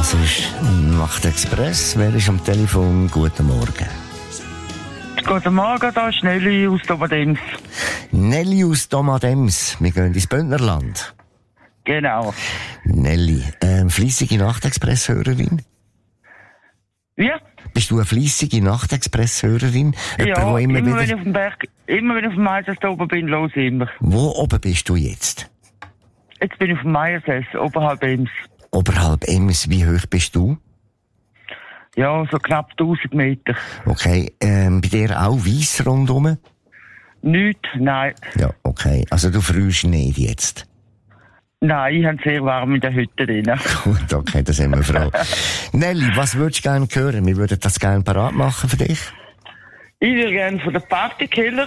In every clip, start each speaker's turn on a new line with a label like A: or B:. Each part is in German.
A: Das ist Nachtexpress. Wer ist am Telefon? Guten Morgen.
B: Guten Morgen, da ist Nelly aus Domadems.
A: Nelly aus Domadems. Wir gehen ins Bündnerland.
B: Genau.
A: Nelly, fleissige Nachtexpress-Hörerin?
B: Ja?
A: Bist du eine fleissige Nachtexpress-Hörerin?
B: Ja, immer wenn ich auf dem Berg, immer wenn ich auf dem Meiersess oben bin, los immer.
A: Wo oben bist du jetzt?
B: Jetzt bin ich auf dem Meiersess, oberhalb Ems.
A: Oberhalb Ems, wie hoch bist du?
B: Ja, so knapp 1000 Meter.
A: Okay, bei dir auch weiss rundum?
B: Nicht, nein.
A: Ja, okay. Also du frierst nicht jetzt?
B: Nein, ich habe sehr warm in der Hütte drin.
A: Gut, okay, da sind wir froh. Nelly, was würdest du gerne hören? Wir würden das gerne parat machen für dich.
B: Ich würde gerne von den Partykiller.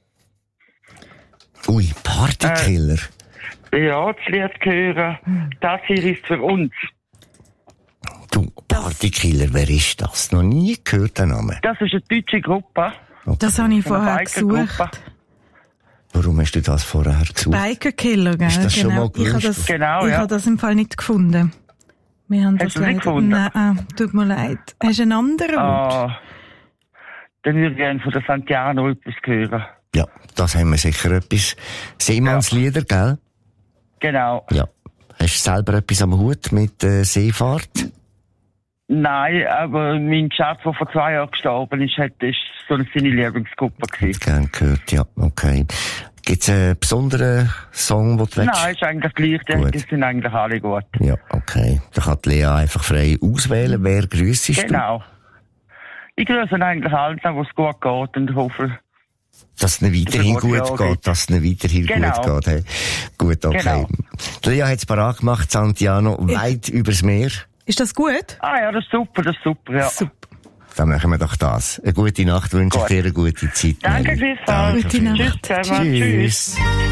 A: Ui, Partykiller.
B: Ja, das Lied hören. Das hier ist für uns.
A: Du, Partykiller, wer ist das? Noch nie gehört, den Namen.
B: Das ist eine deutsche Gruppe.
A: Okay.
C: Das habe ich vorher gesucht.
A: Warum hast du das vorher gesucht?
C: Biker-Killer, gell?
A: Ist das schon mal
C: Ich habe
A: gewusst?
C: das,
B: Genau,
C: ich
B: ja.
C: habe das im Fall nicht gefunden. Wir haben
B: Hast
C: das
B: du nicht gefunden?
C: Nein, tut mir leid. Hast du einen anderen Ort?
B: Dann würde ich gerne von der Santiano etwas hören.
A: Ja, das haben wir sicher etwas. Seemannslieder, gell?
B: Genau.
A: Ja. Hast du selber etwas am Hut mit Seefahrt?
B: Nein, aber mein Schatz, der vor 2 Jahren gestorben ist, ist so eine seine Lieblingsgruppe gewesen.
A: Gern gehört, ja, okay. Gibt's einen besonderen Song, den du willst?
B: Nein, ist eigentlich gleich,
A: Gut.
B: die sind eigentlich alle gut.
A: Ja, okay. Da kann die Lea einfach frei auswählen, wer grüssest du?
B: Genau. Ich grüße eigentlich allen, wo es gut geht und hoffe,
A: Dass es ihnen weiterhin
B: Dass es
A: gut
B: gut
A: geht,
B: geht.
A: dass es ihnen weiterhin
B: Genau.
A: gut geht. Hey. Gut, okay.
B: Genau.
A: Die Lea hat es parat gemacht, Santiano, weit übers Meer.
C: Ist das gut?
B: ah ja, das ist super, ja.
C: Super.
A: Dann machen wir doch das. Eine gute Nacht, wünsche ich
B: Gut.
A: dir eine gute Zeit.
B: Danke,
A: Nelly.
B: gleichfalls.
C: Gute Nacht.
B: Tschüss zusammen.
A: Tschüss.